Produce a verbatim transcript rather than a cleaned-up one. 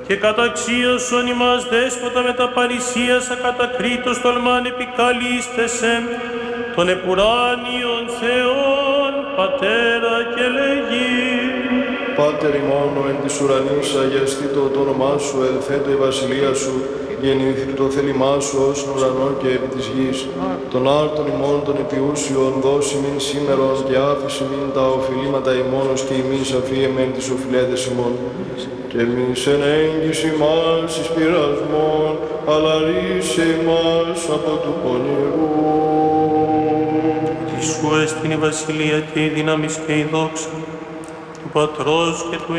και καταξίωσον ημάς δέσποτα με τα παρησίας ακατακρίτως τολμάν επικαλείστεσαι των επουράνιων Θεών, Πατέρα και Λέγει. Πάτερ ημών εν της ουρανής, αγιαστήτω το όνομά σου, ελθέτω η βασιλεία σου, γεννήθη το θέλημά σου ως ουρανό και επί της γης. Τον άρτον ημών των επιούσιων δώσει μην σήμερον και άφηση μην τα οφειλήματα ημώνος και ημείς αφίεμεν τις οφειλέτες ημών. Και εμείς εν έγκυση μας εις πειρασμόν, αλλά ρίσε ημάς από του πονηρού. Τη σου εστιν η βασιλεία και η δύναμις και η δόξα του Πατρός και του